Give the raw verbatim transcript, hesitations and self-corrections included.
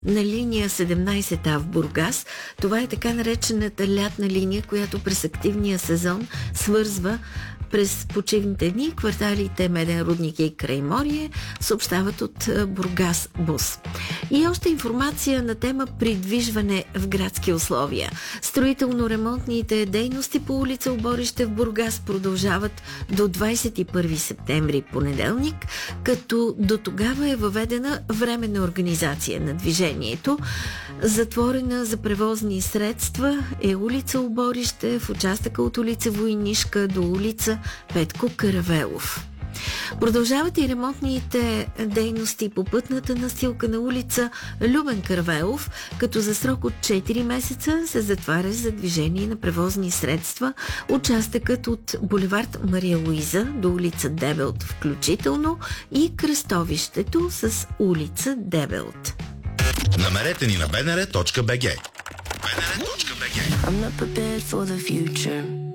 на линия седемнайсет А в Бургас. Това е така наречената лятна линия, която през активния сезон свързва през почивните дни кварталите Меден рудник и Крайморие, съобщават от Бургас бус. И още информация на тема придвижване в градски условия. Строително-ремонтните дейности по улица Оборище в Бургас продължават до двайсет и първи септември, понеделник, като до тогава е въведена временна организация на движението. Затворена за превозни средства е улица Оборище в участъка от улица Войнишка до улица Петко Каравелов. Продължават и ремонтните дейности по пътната настилка на улица Любен Каравелов, като за срок от четири месеца се затваря за движение на превозни средства участъкът от булевард Мария Луиза до улица Дебелт включително и кръстовището с улица Дебелт. Намерете ни на бнр точка бг. I'm not prepared for the future.